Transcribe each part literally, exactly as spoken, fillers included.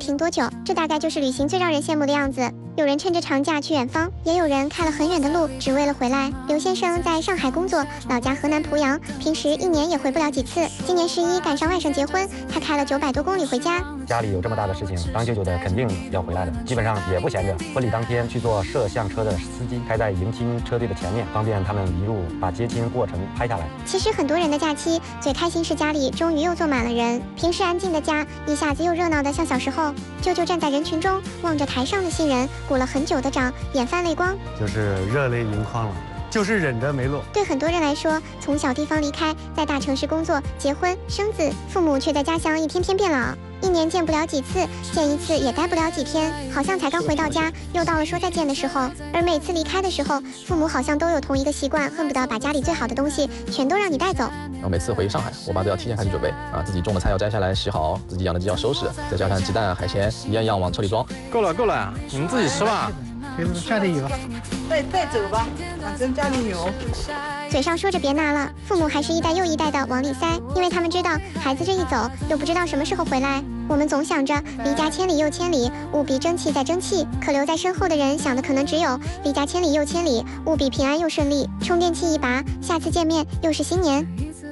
停多久，这大概就是旅行最让人羡慕的样子。有人趁着长假去远方，也有人开了很远的路，只为了回来。刘先生在上海工作，老家河南濮阳，平时一年也回不了几次。今年十一赶上外甥结婚，他开了九百多公里回家。 家里有这么大的事情，当舅舅的肯定要回来的，基本上也不闲着。婚礼当天去做摄像车的司机，开在迎亲车队的前面，方便他们一路把接亲过程拍下来。 其实很多人的假期最开心是家里终于又坐满了人，平时安静的家一下子又热闹的像小时候。舅舅站在人群中，望着台上的新人，鼓了很久的掌，眼泛泪光， 就是热泪盈眶了，就是忍着没落。 对很多人来说，从小地方离开，在大城市工作、结婚、生子，父母却在家乡一天天变老。一年见不了几次，见一次也待不了几天，好像才刚回到家，又到了说再见的时候。而每次离开的时候，父母好像都有同一个习惯，恨不得把家里最好的东西全都让你带走。 然后每次回上海，我妈都要提前开始准备啊，自己种的菜要摘下来洗好，自己养的鸡要收拾，再加上鸡蛋、海鲜一样一样往车里装。 够了够了，你们自己吃吧。 下地有， 带带走吧，反正家里有。 嘴上说着别拿了，父母还是一代又一代的往里塞，因为他们知道孩子这一走，又不知道什么时候回来。我们总想着离家千里又千里，务必争气再争气，可留在身后的人想的可能只有离家千里又千里，务必平安又顺利。充电器一拔，下次见面又是新年。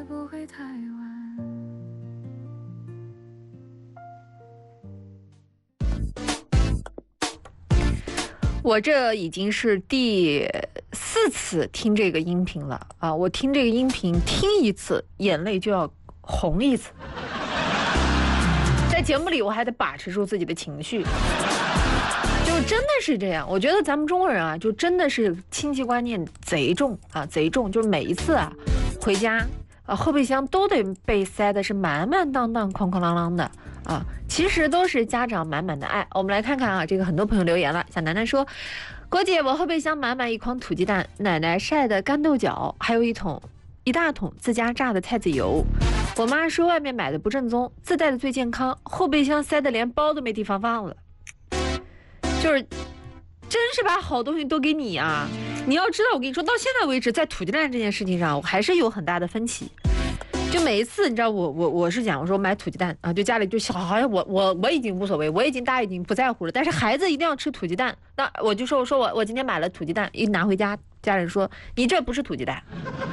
我这已经是第四次听这个音频了啊！我听这个音频听一次，眼泪就要红一次。在节目里，我还得把持住自己的情绪，就真的是这样。我觉得咱们中国人啊，就真的是亲戚观念贼重啊，贼重。就是每一次啊回家啊，后备箱都得被塞的是满满当当、哐哐啷啷的啊。其实都是家长满满的爱。我们来看看啊，这个很多朋友留言了。小楠楠说，郭姐，我后备箱满满一筐土鸡蛋，奶奶晒的干豆角，还有一桶一大桶自家榨的菜籽油。我妈说外面买的不正宗，自带的最健康，后备箱塞的连包都没地方放了。就是真是把好东西都给你啊！你要知道，我跟你说，到现在为止，在土鸡蛋这件事情上，我还是有很大的分歧。就每一次，你知道我我我是讲，我说买土鸡蛋啊，就家里就小孩，我我我已经无所谓，我已经大家已经不在乎了，但是孩子一定要吃土鸡蛋。那我就说，我说我我今天买了土鸡蛋，一拿回家，家人说你这不是土鸡蛋。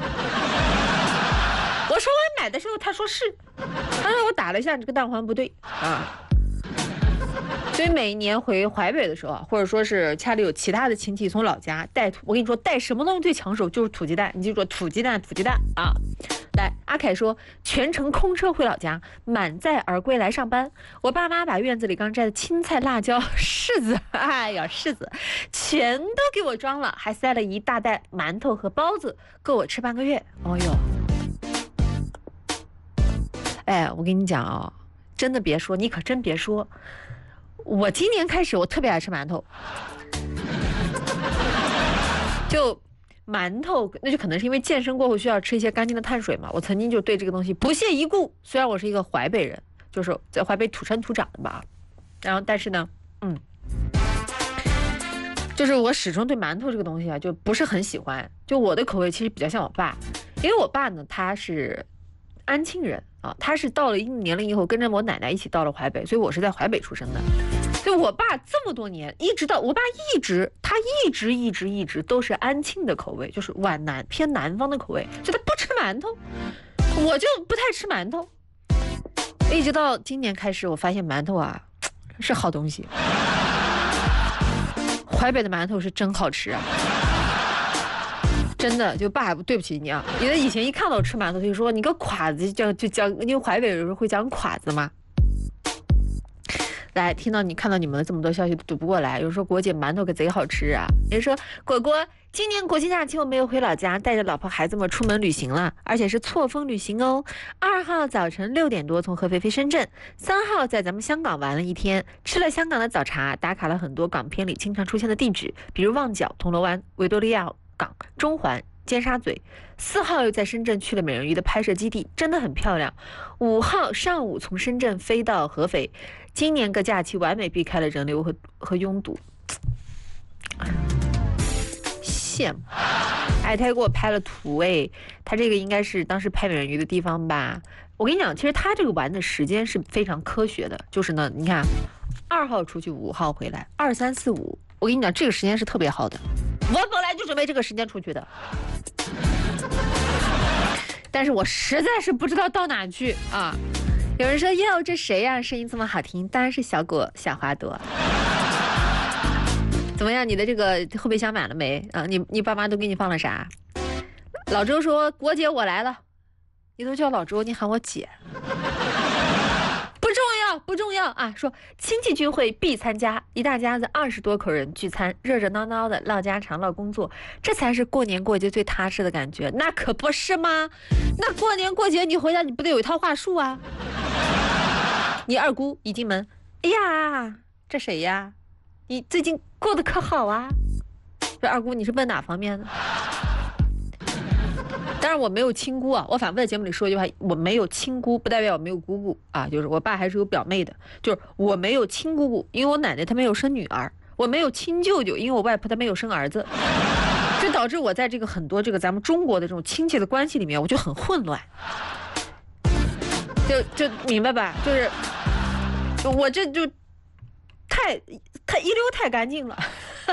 我说我买的时候，他说是，他说我打了一下这个蛋黄不对啊。所以每一年回淮北的时候，或者说是家里有其他的亲戚从老家带土，我跟你说带什么东西最抢手就是土鸡蛋，你记住土鸡蛋，土鸡蛋啊！来，阿凯说全程空车回老家，满载而归来上班。我爸妈把院子里刚摘的青菜、辣椒、柿子，哎呀柿子，全都给我装了，还塞了一大袋馒头和包子，够我吃半个月。哦哟，哎，我跟你讲啊、哦，真的别说，你可真别说。我今年开始，我特别爱吃馒头，就馒头，那就可能是因为健身过后需要吃一些干净的碳水嘛。我曾经就对这个东西不屑一顾，虽然我是一个淮北人，就是在淮北土生土长的吧，然后但是呢，嗯，就是我始终对馒头这个东西啊，就不是很喜欢。就我的口味其实比较像我爸，因为我爸呢他是安庆人啊，他是到了一定年龄以后跟着我奶奶一起到了淮北，所以我是在淮北出生的。所以我爸这么多年一直到我爸一直他一直一直一直都是安庆的口味，就是皖南偏南方的口味，就他不吃馒头，我就不太吃馒头。一直到今年开始，我发现馒头啊是好东西，淮北的馒头是真好吃啊。真的，就爸，对不起你啊！因为以前一看到我吃馒头，就说你个垮子，叫就叫，因为淮北有时候会讲垮子嘛。来，听到你看到你们的这么多消息读不过来，有人说国姐馒头可贼好吃啊，有人说果果今年国庆假期我没有回老家，带着老婆孩子们出门旅行了，而且是错峰旅行哦。二号早晨六点多从合肥飞深圳，三号在咱们香港玩了一天，吃了香港的早茶，打卡了很多港片里经常出现的地址，比如旺角、铜锣湾、维多利亚港、中环、尖沙咀。四号又在深圳去了美人鱼的拍摄基地，真的很漂亮。五号上午从深圳飞到合肥，今年个假期完美避开了人流和和拥堵，羡慕。 哎，他给我拍了图哎，他这个应该是当时拍美人鱼的地方吧？我跟你讲，其实他这个玩的时间是非常科学的，就是呢，你看，二号出去，五号回来，二三四五，我跟你讲，这个时间是特别好的。我本来就准备这个时间出去的，但是我实在是不知道到哪去啊。有人说哟，这谁呀、啊？声音这么好听，当然是小果小花朵。怎么样？你的这个后备箱满了没啊？你你爸妈都给你放了啥？老周说：“国姐我来了。”你都叫老周，你喊我姐，不重要不重要啊！说亲戚聚会必参加，一大家子二十多口人聚餐，热热闹闹的唠家常唠工作，这才是过年过节最踏实的感觉。那可不是吗？那过年过节你回家你不得有一套话术啊？你二姑一进门，哎呀，这谁呀？你最近过得可好啊？这二姑你是问哪方面的？当然我没有亲姑啊，我反复在节目里说一句话，我没有亲姑不代表我没有姑姑啊，就是我爸还是有表妹的，就是我没有亲姑姑，因为我奶奶她没有生女儿，我没有亲舅舅，因为我外婆她没有生儿子，这导致我在这个很多这个咱们中国的这种亲戚的关系里面，我就很混乱，就就明白吧？就是我这就太太一溜太干净了。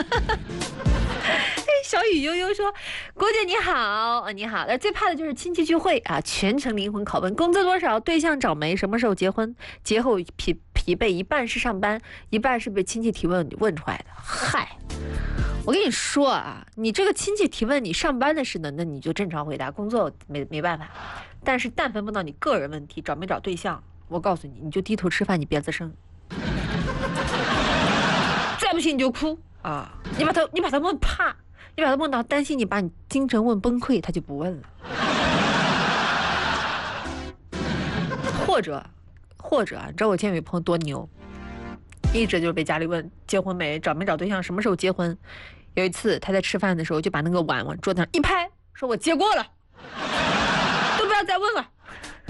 小雨悠悠说：“郭姐你好，你好。最怕的就是亲戚聚会啊，全程灵魂拷问，工资多少，对象找没，什么时候结婚，节后疲疲惫，一半是上班，一半是被亲戚提问问出来的。嗨，我跟你说啊，你这个亲戚提问你上班的事呢，那你就正常回答，工作没没办法。但是但凡问到你个人问题，找没找对象，我告诉你，你就低头吃饭，你别吱声。再不行你就哭啊，你把他你把他问怕。”你把他问到担心你把你精神问崩溃，他就不问了。或者，或者啊，你知道我见有一朋友多牛，一直就是被家里问结婚没，找没找对象，什么时候结婚。有一次他在吃饭的时候就把那个碗往桌子上一拍，说我结过了，都不要再问了。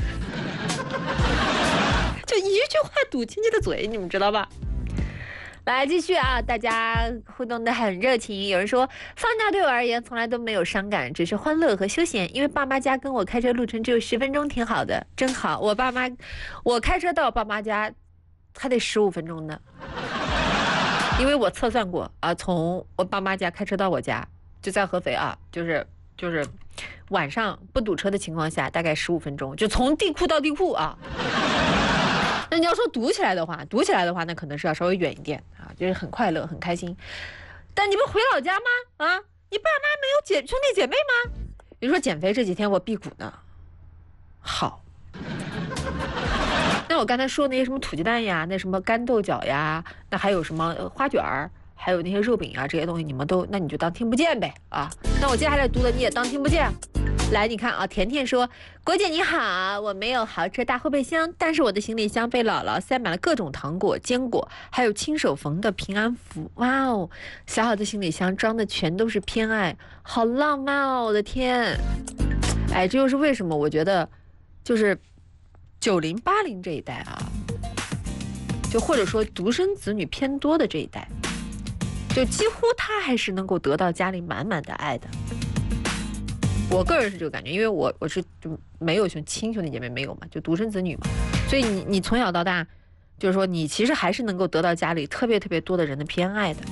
就一句话堵亲戚的嘴，你们知道吧？来继续啊！大家互动的很热情。有人说，放假对我而言从来都没有伤感，只是欢乐和休闲。因为爸妈家跟我开车路程只有十分钟，挺好的，真好。我爸妈，我开车到我爸妈家还得十五分钟呢。因为我测算过啊，从我爸妈家开车到我家，就在合肥啊，就是就是晚上不堵车的情况下，大概十五分钟，就从地库到地库啊。那你要说堵起来的话，堵起来的话，那可能是要稍微远一点啊，就是很快乐、很开心。但你们回老家吗？啊，你爸妈没有姐兄弟姐妹吗？比如说减肥这几天我辟谷呢，好。那我刚才说那些什么土鸡蛋呀，那什么干豆角呀，那还有什么花卷儿，还有那些肉饼啊，这些东西你们都，那你就当听不见呗啊。那我接下来读的你也当听不见。来，你看啊，甜甜说：“国姐你好，我没有豪车大后备箱，但是我的行李箱被姥姥塞满了各种糖果、坚果，还有亲手缝的平安符。哇哦，小小的行李箱装的全都是偏爱，好浪漫哦！我的天，哎，这就是为什么我觉得，就是九零八零这一代啊，就或者说独生子女偏多的这一代，就几乎他还是能够得到家里满满的爱的。”我个人是这个感觉，因为我我是就没有兄亲兄弟姐妹没有嘛，就独生子女嘛，所以你你从小到大，就是说你其实还是能够得到家里特别特别多的人的偏爱的。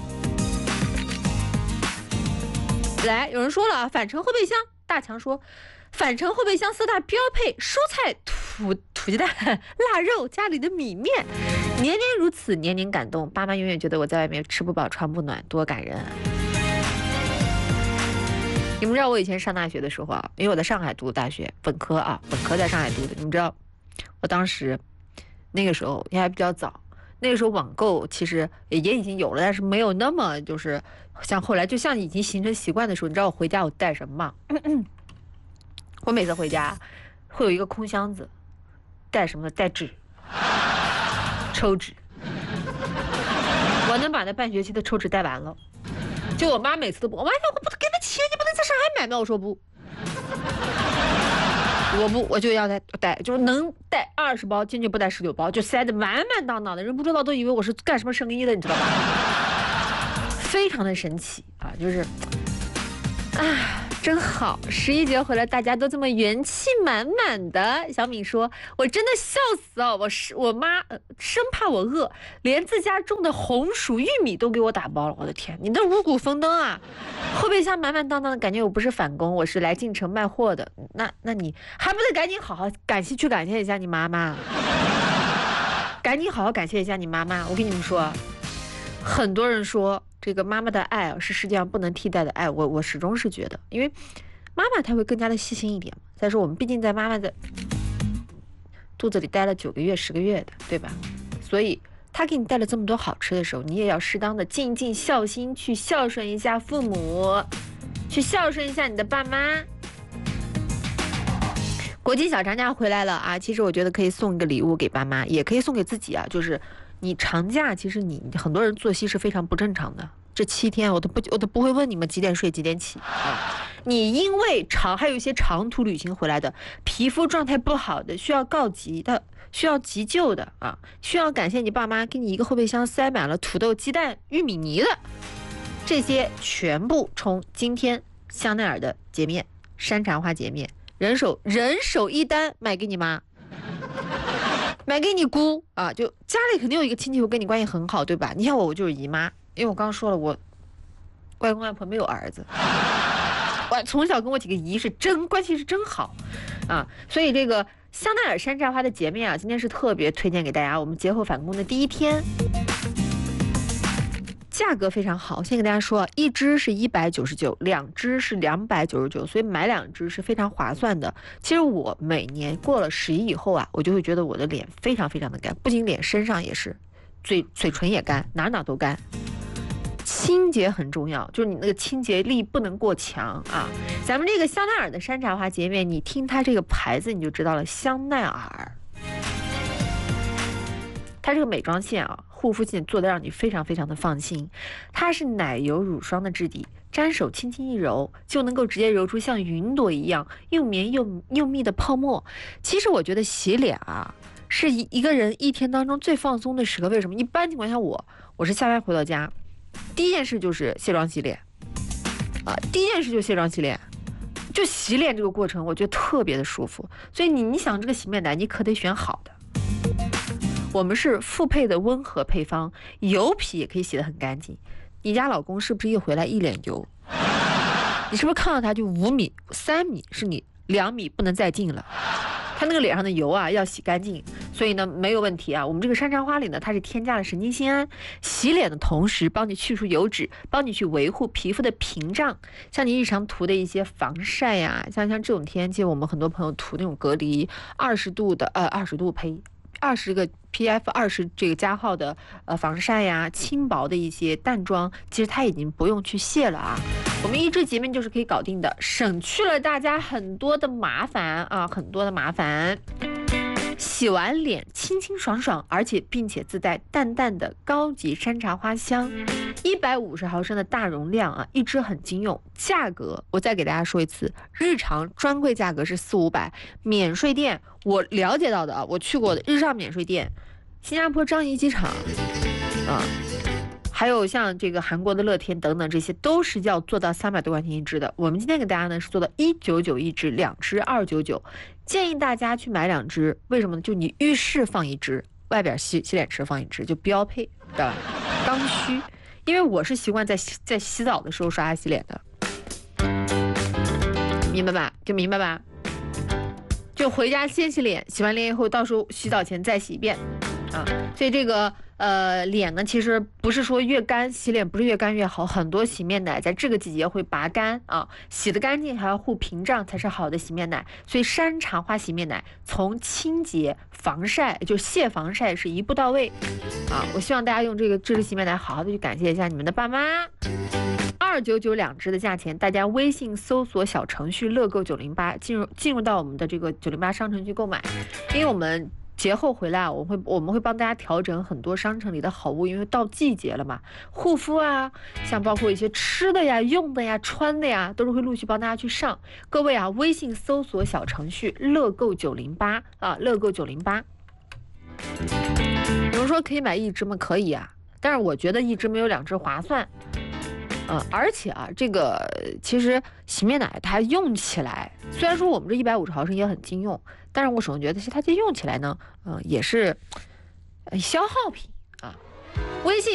来，有人说了啊，返程后备箱，大强说，返程后备箱四大标配：蔬菜、土土鸡蛋、腊肉，家里的米面，年年如此，年年感动。爸妈永远觉得我在外面吃不饱穿不暖，多感人啊！你们知道我以前上大学的时候啊，因为我在上海读大学本科啊，本科在上海读的。你们知道，我当时那个时候也还比较早，那个时候网购其实也也已经有了，但是没有那么就是像后来，就像已经形成习惯的时候，你知道我回家我带什么吗？咳咳我每次回家会有一个空箱子，带什么？带纸，抽纸。我能把那半学期的抽纸带完了。就我妈每次都不，我妈说我不给他钱，你不能在上海买吗？我说不，我不，我就要带带，就是能带二十包，坚决不带十九包，就塞得满满当当的，人不知道都以为我是干什么生意的，你知道吧？非常的神奇啊，就是，啊， 真好，十一节回来大家都这么元气满满的。小敏说：“我真的笑死哦，我是我妈、呃，生怕我饿，连自家种的红薯、玉米都给我打包了。我的天，你的五谷丰登啊！后备箱满满当当的，感觉我不是返工，我是来进城卖货的。那那你还不得赶紧好好感谢去感谢一下你妈妈，赶紧好好感谢一下你妈妈。我跟你们说，很多人说。”这个妈妈的爱啊，是世界上不能替代的爱。我我始终是觉得，因为妈妈她会更加的细心一点。再说我们毕竟在妈妈的肚子里待了九个月、十个月的，对吧？所以她给你带了这么多好吃的时候，你也要适当的尽尽孝心，去孝顺一下父母，去孝顺一下你的爸妈。国际小长假回来了啊，其实我觉得可以送一个礼物给爸妈，也可以送给自己啊，就是。你长假其实你很多人作息是非常不正常的，这七天我都不我都不会问你们几点睡几点起啊。你因为长还有一些长途旅行回来的，皮肤状态不好的，需要告急的，需要急救的啊，需要感谢你爸妈给你一个后备箱塞满了土豆、鸡蛋、玉米泥的，这些全部从今天香奈儿的洁面、山茶花洁面，人手人手一单买给你妈。买给你姑啊，就家里肯定有一个亲戚会跟你关系很好，对吧？你像我，我就是姨妈，因为我刚刚说了，我外公外婆没有儿子，我从小跟我几个姨是真关系是真好啊，所以这个香奈儿山茶花的洁面啊，今天是特别推荐给大家。我们节后返工的第一天，价格非常好，先给大家说，一支是一百九十九，两支是两百九十九，所以买两支是非常划算的。其实我每年过了十一以后啊，我就会觉得我的脸非常非常的干，不仅脸，身上也是，嘴嘴唇也干，哪哪都干。清洁很重要，就是你那个清洁力不能过强啊。咱们这个香奈儿的山茶花洁面，你听它这个牌子你就知道了，香奈儿。它这个美妆线啊，护肤线做的让你非常非常的放心。它是奶油乳霜的质地，沾手轻轻一揉，就能够直接揉出像云朵一样又绵又又密的泡沫。其实我觉得洗脸啊，是一一个人一天当中最放松的时刻。为什么？一般情况下我我是下班回到家，第一件事就是卸妆洗脸，啊，第一件事就卸妆洗脸。就洗脸这个过程，我觉得特别的舒服。所以你你想这个洗面奶，你可得选好的。我们是复配的温和配方，油皮也可以洗得很干净。你家老公是不是一回来一脸油？你是不是看到他就五米、三米，是你两米不能再近了？他那个脸上的油啊要洗干净，所以呢没有问题啊。我们这个山茶花里呢，它是添加了神经酰胺，洗脸的同时帮你去除油脂，帮你去维护皮肤的屏障。像你日常涂的一些防晒呀、啊，像像这种天气，我们很多朋友涂那种隔离二十度的呃二十度呸。二十个 P F 二十这个加号的呃防晒呀，轻薄的一些淡妆，其实它已经不用去卸了啊。我们一支洁面就是可以搞定的，省去了大家很多的麻烦啊，很多的麻烦。洗完脸清清爽爽，而且并且自带淡淡的高级山茶花香。一百五十毫升的大容量啊，一支很经用。价格我再给大家说一次，日常专柜价格是四五百，免税店我了解到的啊，我去过的日上免税店，新加坡樟宜机场啊，还有像这个韩国的乐天等等，这些都是要做到三百多块钱一支的。我们今天给大家呢是做到一九九一支，两支二九九，建议大家去买两支。为什么呢？就你浴室放一支，外边洗洗脸池放一支，就标配的刚需。因为我是习惯在在洗澡的时候刷牙洗脸的，明白吧？就明白吧？就回家先洗脸，洗完脸以后，到时候洗澡前再洗一遍，啊，所以这个呃脸呢，其实不是说越干洗脸不是越干越好，很多洗面奶在这个季节会拔干啊，洗得干净还要护屏障才是好的洗面奶。所以山茶花洗面奶从清洁、防晒，就卸防晒是一步到位啊。我希望大家用这个这支洗面奶好好的去感谢一下你们的爸妈。二九九两支的价钱，大家微信搜索小程序乐购九零八，进入进入到我们的这个九零八商城去购买。因为我们节后回来，我会我们会帮大家调整很多商城里的好物，因为到季节了嘛，护肤啊，像包括一些吃的呀、用的呀、穿的呀，都是会陆续帮大家去上。各位啊，微信搜索小程序乐购九零八啊，乐购九零八。有人说可以买一支吗？可以啊，但是我觉得一支没有两支划算。 嗯，而且啊，这个其实洗面奶它用起来，虽然说我们这一百五十毫升也很经用，但是我始终觉得其实它这用起来呢，嗯、呃，也是呃消耗品啊。微信。